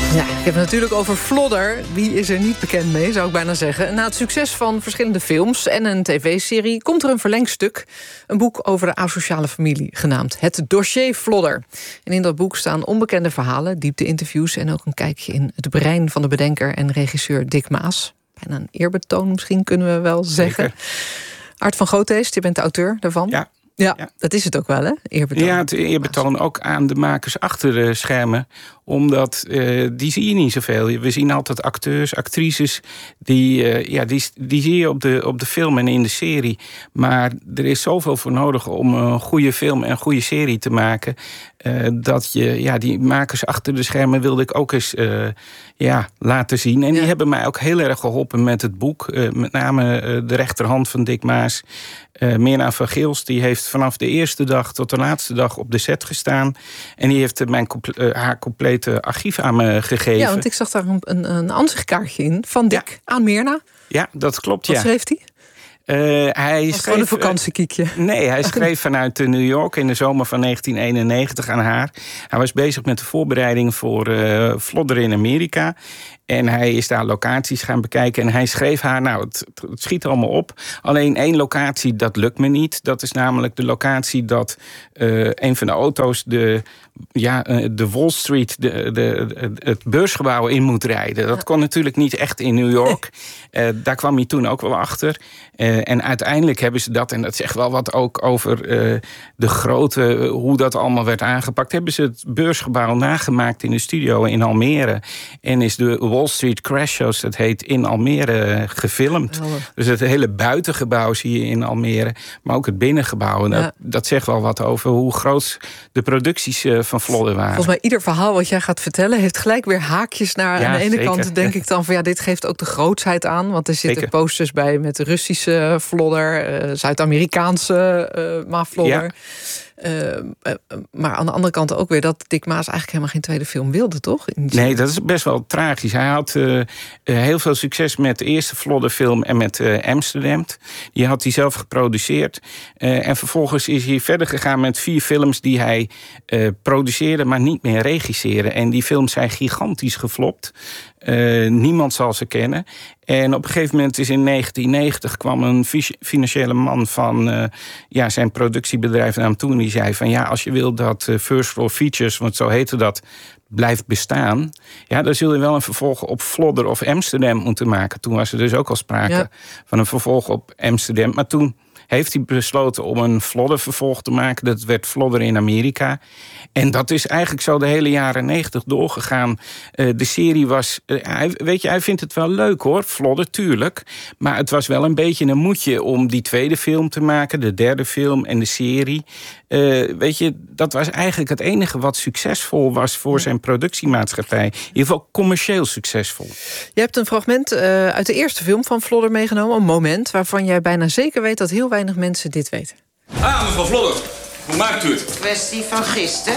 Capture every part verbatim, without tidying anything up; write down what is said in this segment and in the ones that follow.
Ja, ik heb het natuurlijk over Flodder. Wie is er niet bekend mee, zou ik bijna zeggen. Na het succes van verschillende films en een tv-serie... komt er een verlengstuk, een boek over de asociale familie... genaamd Het Dossier Flodder. En in dat boek staan onbekende verhalen, diepte-interviews... en ook een kijkje in het brein van de bedenker en regisseur Dick Maas. Bijna een eerbetoon misschien, kunnen we wel zeggen. Zeker. Art van Goottheest, je bent de auteur daarvan. Ja. Ja, ja, dat is het ook wel, hè? Eerbetoon. Ja, het eerbetoon ook aan de makers achter de schermen. Omdat, uh, die zie je niet zoveel. We zien altijd acteurs, actrices. Die, uh, ja, die, die zie je op de, op de film en in de serie. Maar er is zoveel voor nodig om een goede film en een goede serie te maken. Uh, dat je, ja, die makers achter de schermen wilde ik ook eens uh, ja, laten zien. En die ja. hebben mij ook heel erg geholpen met het boek. Uh, met name uh, de rechterhand van Dick Maas. Uh, Mirna van Geels, die heeft vanaf de eerste dag tot de laatste dag op de set gestaan. En die heeft mijn comple- uh, haar complete archief aan me gegeven. Ja, want ik zag daar een, een, een aanzichtkaartje in van Dick ja. aan Mirna. Ja, dat klopt, Wat ja. schreef hij? Uh, hij was schreef, gewoon een vakantiekiekje. Uh, nee, hij schreef vanuit New York in de zomer van negentien eenennegentig aan haar. Hij was bezig met de voorbereiding voor uh, Flodder in Amerika. En hij is daar locaties gaan bekijken. En hij schreef haar, nou, het, het schiet allemaal op. Alleen één locatie, dat lukt me niet. Dat is namelijk de locatie dat uh, een van de auto's... de, ja, de Wall Street, de, de, het beursgebouw in moet rijden. Dat kon natuurlijk niet echt in New York. Uh, daar kwam hij toen ook wel achter. Uh, en uiteindelijk hebben ze dat, en dat zegt wel wat ook over uh, de grootte... hoe dat allemaal werd aangepakt... hebben ze het beursgebouw nagemaakt in de studio in Almere. En is de Wall Street Crash, zoals dat heet, in Almere gefilmd. Oh. Dus het hele buitengebouw zie je in Almere, maar ook het binnengebouw. En dat, ja. dat zegt wel wat over hoe groot de producties uh, van Flodder waren. Volgens mij ieder verhaal wat jij gaat vertellen heeft gelijk weer haakjes naar. Ja, aan de ene zeker. kant denk ik dan van ja, dit geeft ook de grootsheid aan, want er zitten zeker. posters bij met Russische Flodder, uh, Zuid-Amerikaanse uh, maar Flodder. Ja. Uh, uh, maar aan de andere kant ook weer dat Dick Maas eigenlijk helemaal geen tweede film wilde, toch? Nee, dat is best wel tragisch. Hij had uh, uh, heel veel succes met de eerste Flodder-film en met uh, Amsterdam. Die had hij zelf geproduceerd. Uh, en vervolgens is hij verder gegaan met vier films die hij uh, produceerde, maar niet meer regisseerde. En die films zijn gigantisch geflopt. Uh, niemand zal ze kennen. En op een gegeven moment is in negentien negentig kwam een financiële man van uh, ja, zijn productiebedrijf naar hem toe. En die zei van ja, als je wil dat uh, First Floor Features, want zo heette dat, blijft bestaan, ja, dan zul je wel een vervolg op Flodder of Amsterdam moeten maken. Toen was er dus ook al sprake ja. van een vervolg op Amsterdam. Maar toen heeft hij besloten om een Flodder-vervolg te maken. Dat werd Flodder in Amerika. En dat is eigenlijk zo de hele jaren negentig doorgegaan. Uh, de serie was... Uh, hij, weet je, hij vindt het wel leuk hoor, Flodder, tuurlijk. Maar het was wel een beetje een moedje om die tweede film te maken, de derde film en de serie. Uh, weet je, dat was eigenlijk het enige wat succesvol was voor zijn productiemaatschappij. In ieder geval commercieel succesvol. Je hebt een fragment uh, uit de eerste film van Flodder meegenomen. Een moment waarvan jij bijna zeker weet dat heel weinig mensen dit weten. Ah, mevrouw Flodder. Hoe maakt u het? Kwestie van gisteren.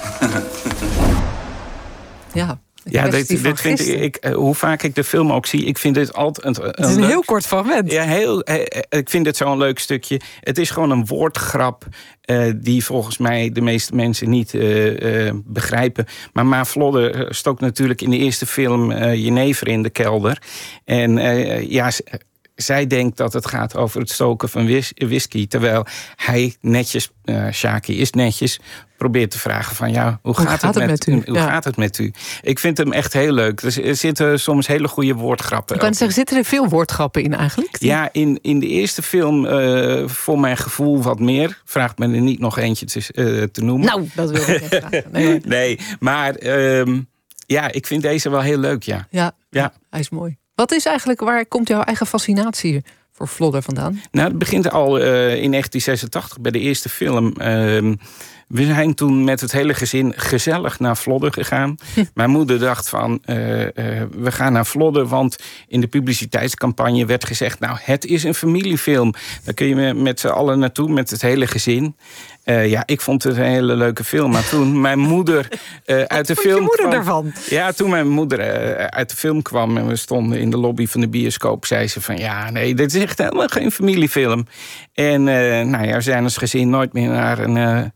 ja. Ja, dit, dit vind ik, ik, hoe vaak ik de film ook zie, ik vind dit altijd een, een Het is een leuk, heel kort fragment. Ja, heel, ik vind dit zo'n leuk stukje. Het is gewoon een woordgrap uh, die volgens mij de meeste mensen niet uh, uh, begrijpen. Maar Ma Flodder stookt natuurlijk in de eerste film uh, jenever in de kelder. En uh, ja... Zij denkt dat het gaat over het stoken van whis- whisky. Terwijl hij netjes, uh, Shaki is netjes, probeert te vragen van ja, hoe, hoe gaat, gaat het, met, met u? Hoe ja. gaat het met u? Ik vind hem echt heel leuk. Er zitten soms hele goede woordgrappen. Ik kan zeggen, zitten er veel woordgrappen in eigenlijk? Ja, in, in de eerste film uh, voor mijn gevoel wat meer. Vraagt me er niet nog eentje te, uh, te noemen. Nou, dat wil ik even vragen. Nee, nee maar um, ja, ik vind deze wel heel leuk, ja. Ja, ja. hij is mooi. Wat is eigenlijk, waar komt jouw eigen fascinatie voor Flodder vandaan? Nou, het begint al uh, in negentien zesentachtig bij de eerste film. Uh, we zijn toen met het hele gezin gezellig naar Flodder gegaan. Hm. Mijn moeder dacht van, uh, uh, we gaan naar Flodder, want in de publiciteitscampagne werd gezegd, nou, het is een familiefilm. Daar kun je met z'n allen naartoe, met het hele gezin. Uh, ja, ik vond het een hele leuke film. Maar toen mijn moeder uh, uit de Wat film vond je moeder kwam, daarvan? Ja, toen mijn moeder uh, uit de film kwam en we stonden in de lobby van de bioscoop, zei ze van ja, nee, dit is echt helemaal geen familiefilm. En uh, nou ja, we zijn als gezin nooit meer naar een uh,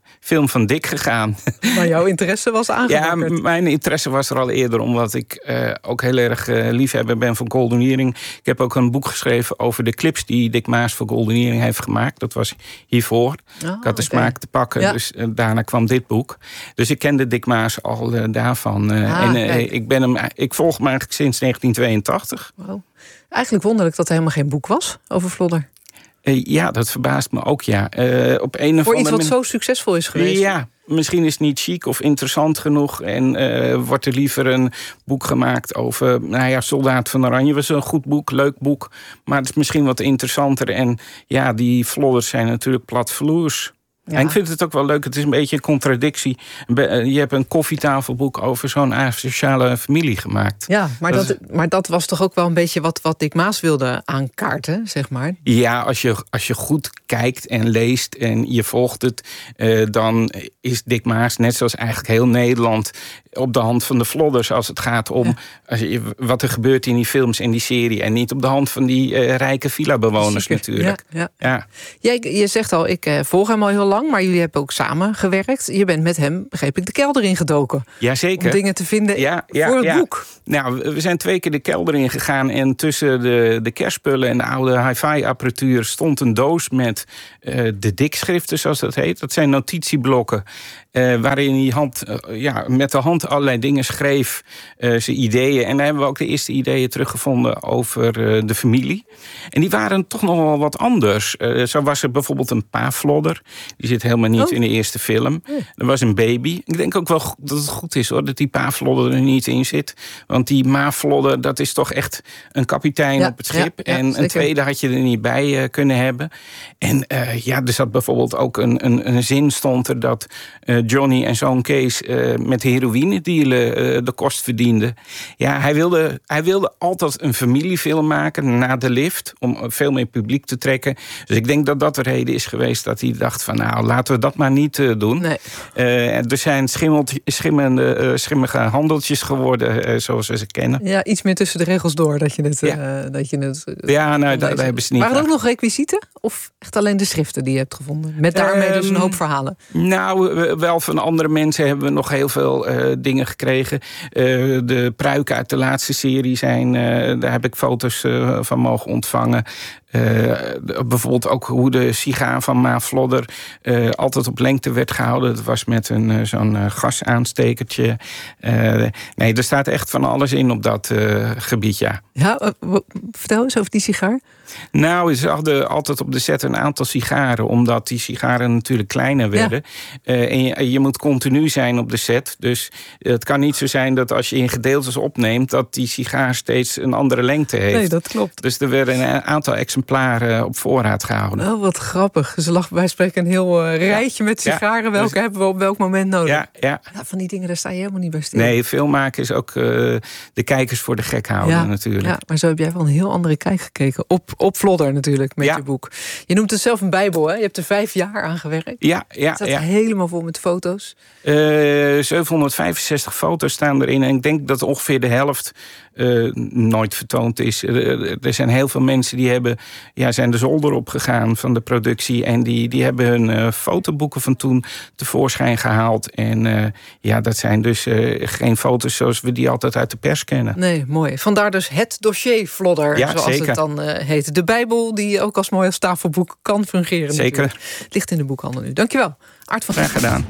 film van Dick gegaan. Maar jouw interesse was aangewakkerd. Ja, mijn interesse was er al eerder, omdat ik uh, ook heel erg uh, liefhebber ben van Goldenering. Ik heb ook een boek geschreven over de clips die Dick Maas voor Goldenering heeft gemaakt. Dat was hiervoor. Oh, ik had de okay. smaak te pakken, ja. dus uh, daarna kwam dit boek. Dus ik kende Dick Maas al uh, daarvan. Uh, ah, en uh, ik, ben hem, ik volg hem eigenlijk sinds negentien tweeëntachtig. Wow. Eigenlijk wonderlijk dat er helemaal geen boek was over Vlodder. Uh, ja, dat verbaast me ook, ja. Uh, op een of Voor iets wat men... zo succesvol is geweest. Ja, misschien is het niet chic of interessant genoeg. En uh, wordt er liever een boek gemaakt over... Nou ja, Soldaat van Oranje was een goed boek, leuk boek. Maar het is misschien wat interessanter. En ja, die Vlodders zijn natuurlijk platvloers. Ja. En ik vind het ook wel leuk, het is een beetje een contradictie. Je hebt een koffietafelboek over zo'n asociale familie gemaakt. Ja, maar dat, dat, maar dat was toch ook wel een beetje wat, wat Dick Maas wilde aankaarten, zeg maar? Ja, als je, als je goed kijkt en leest en je volgt het... Uh, dan is Dick Maas, net zoals eigenlijk heel Nederland... op de hand van de Vlodders als het gaat om... Ja. Als je, wat er gebeurt in die films en die serie... en niet op de hand van die uh, rijke villa-bewoners natuurlijk. Ja, ja. Ja. Jij, je zegt al, ik uh, volg hem al heel lang... maar jullie hebben ook samen gewerkt. Je bent met hem, begreep ik, de kelder ingedoken. Jazeker. Om dingen te vinden ja, ja, voor het ja. boek. Nou, we zijn twee keer de kelder ingegaan... en tussen de, de kerstspullen en de oude hi-fi-apparatuur... stond een doos met uh, de dikschriften, zoals dat heet. Dat zijn notitieblokken... Uh, waarin hij hand, uh, ja, met de hand allerlei dingen schreef, uh, zijn ideeën. En daar hebben we ook de eerste ideeën teruggevonden over uh, de familie. En die waren toch nog wel wat anders. Uh, zo was er bijvoorbeeld een pa-vlodder. Die zit helemaal niet oh. in de eerste film. Oh. Er was een baby. Ik denk ook wel dat het goed is hoor, dat die pa-vlodder er niet in zit. Want die ma-vlodder, dat is toch echt een kapitein ja, op het schip. Ja, ja, en zeker. Een tweede had je er niet bij uh, kunnen hebben. En uh, ja, er zat bijvoorbeeld ook een, een, een zin stond er dat... Uh, Johnny en zoon Kees uh, met heroïne dealen uh, de kost verdienden. Ja, hij wilde, hij wilde altijd een familiefilm maken na De Lift... om veel meer publiek te trekken. Dus ik denk dat dat de reden is geweest dat hij dacht van... nou, laten we dat maar niet uh, doen. Nee. Uh, er zijn schimmeld, schimmende, uh, schimmige handeltjes geworden, uh, zoals we ze kennen. Ja, iets meer tussen de regels door dat je het... Uh, ja, dat je het uh, ja nou, daar, daar hebben ze niet... Waren er ook nog requisieten? Of echt alleen de schriften die je hebt gevonden? Met daarmee um, dus een hoop verhalen. Nou, wel van andere mensen hebben we nog heel veel uh, dingen gekregen. Uh, de pruiken uit de laatste serie zijn... Uh, daar heb ik foto's uh, van mogen ontvangen. Uh, de, bijvoorbeeld ook hoe de sigaar van Ma Vlodder uh, altijd op lengte werd gehouden. Dat was met een, uh, zo'n uh, gasaanstekertje. Uh, nee, er staat echt van alles in op dat uh, gebied, ja. Ja, uh, vertel eens over die sigaar. Nou, ze hadden altijd op de set een aantal sigaren... omdat die sigaren natuurlijk kleiner werden. Ja. Uh, en je, je moet continu zijn op de set. Dus het kan niet zo zijn dat als je in gedeeltes opneemt... dat die sigaar steeds een andere lengte heeft. Nee, dat klopt. Dus er werden een aantal exemplaren op voorraad gehouden. Oh, wat grappig. Dus er lag bij spreken een heel uh, rijtje ja. met sigaren. Ja. Welke dus... hebben we op welk moment nodig? Ja, ja. Ja, van die dingen, daar sta je helemaal niet bij stil. Nee, filmmaken is ook uh, de kijkers voor de gek houden ja. natuurlijk. Ja, maar zo heb jij wel een heel andere kijk gekeken. Op, op Vlodder natuurlijk, met ja. je boek. Je noemt het zelf een bijbel, hè? Je hebt er vijf jaar aan gewerkt. Ja, ja. Het staat ja. helemaal vol met foto's. Uh, zevenhonderdvijfenzestig foto's staan erin. En ik denk dat ongeveer de helft uh, nooit vertoond is. Uh, er zijn heel veel mensen die hebben, ja, zijn de zolder opgegaan van de productie. En die, die hebben hun uh, fotoboeken van toen tevoorschijn gehaald. En uh, ja, dat zijn dus uh, geen foto's zoals we die altijd uit de pers kennen. Nee, mooi. Vandaar dus het dossier Vlodder, ja, zoals zeker. het dan uh, heet. De Bijbel die ook als mooi als tafelboek kan fungeren. Zeker. Natuurlijk. Ligt in de boekhandel nu. Dankjewel. Aart van Graag gedaan.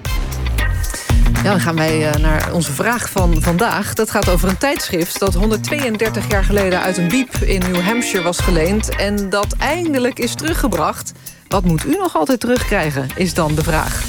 Ja, dan gaan wij naar onze vraag van vandaag. Dat gaat over een tijdschrift dat honderdtweeëndertig jaar geleden uit een biep in New Hampshire was geleend en dat eindelijk is teruggebracht. Wat moet u nog altijd terugkrijgen, is dan de vraag.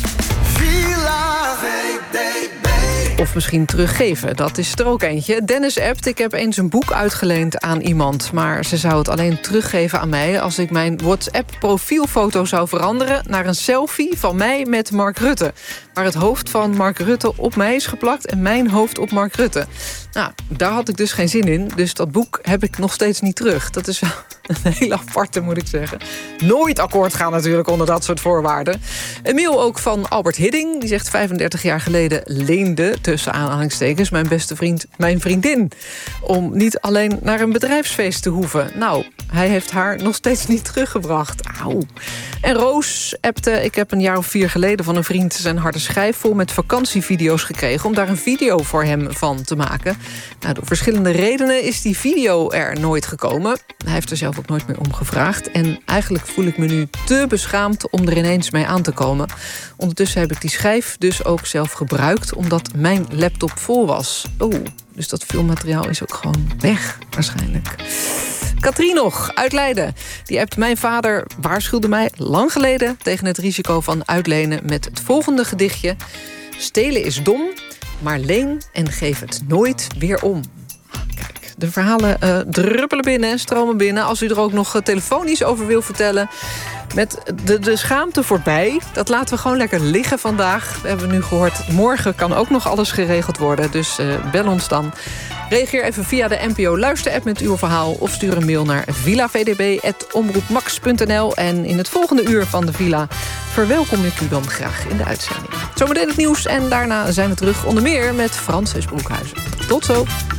Of misschien teruggeven, dat is er ook eentje. Dennis appt, ik heb eens een boek uitgeleend aan iemand, maar ze zou het alleen teruggeven aan mij als ik mijn WhatsApp-profielfoto zou veranderen naar een selfie van mij met Mark Rutte, waar het hoofd van Mark Rutte op mij is geplakt en mijn hoofd op Mark Rutte. Nou, daar had ik dus geen zin in, dus dat boek heb ik nog steeds niet terug. Dat is wel een hele aparte, moet ik zeggen. Nooit akkoord gaan natuurlijk onder dat soort voorwaarden. Een mail ook van Albert Hidding, die zegt vijfendertig jaar geleden leende, tussen aanhalingstekens, mijn beste vriend, mijn vriendin, om niet alleen naar een bedrijfsfeest te hoeven. Nou, Hij heeft haar nog steeds niet teruggebracht. Auw. En Roos appte: ik heb een jaar of vier geleden van een vriend zijn harde schijf vol met vakantievideo's gekregen om daar een video voor hem van te maken. Nou, door verschillende redenen is die video er nooit gekomen. Hij heeft er zelf ook nooit meer om gevraagd. En eigenlijk voel ik me nu te beschaamd om er ineens mee aan te komen. Ondertussen heb ik die schijf dus ook zelf gebruikt omdat mijn laptop vol was. Oeh, dus dat filmmateriaal is ook gewoon weg waarschijnlijk. Katrien nog, uit Leiden. Die appt: mijn vader waarschuwde mij lang geleden tegen het risico van uitlenen met het volgende gedichtje: stelen is dom, maar leen en geef het nooit weer om. Kijk, de verhalen uh, druppelen binnen, stromen binnen. Als u er ook nog uh, telefonisch over wil vertellen, met de, de schaamte voorbij, dat laten we gewoon lekker liggen vandaag. We hebben nu gehoord, morgen kan ook nog alles geregeld worden. Dus uh, bel ons dan. Reageer even via de N P O Luister-app met uw verhaal of stuur een mail naar villa v d b apenstaartje omroep max punt n l. En in het volgende uur van de Villa verwelkom ik u dan graag in de uitzending. Zometeen het nieuws en daarna zijn we terug onder meer met Frances Broekhuizen. Tot zo!